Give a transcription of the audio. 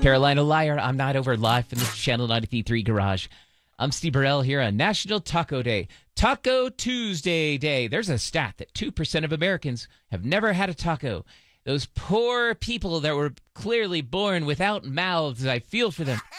Carolina Liar. I'm not over live from the Channel 93.3 garage. I'm Steve Burrell here on National Taco Day. Taco Tuesday Day. There's a stat that 2% of Americans have never had a taco. Those poor people that were clearly born without mouths, I feel for them.